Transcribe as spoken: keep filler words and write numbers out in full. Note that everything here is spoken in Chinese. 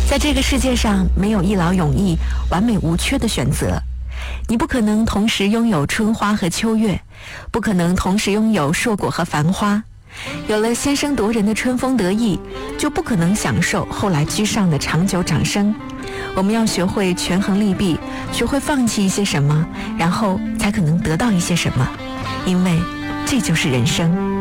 在这个世界上，没有一劳永逸、完美无缺的选择。你不可能同时拥有春花和秋月，不可能同时拥有硕果和繁花。有了先声夺人的春风得意，就不可能享受后来居上的长久掌声。我们要学会权衡利弊，学会放弃一些什么，然后才可能得到一些什么，因为这就是人生。